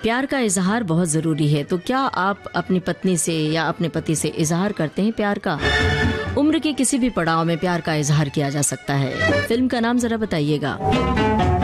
प्यार का इजहार बहुत ज़रूरी है, तो क्या आप अपनी पत्नी से या अपने पति से इजहार करते हैं प्यार का? उम्र के किसी भी पड़ाव में प्यार का इजहार किया जा सकता है। फिल्म का नाम ज़रा बताइएगा।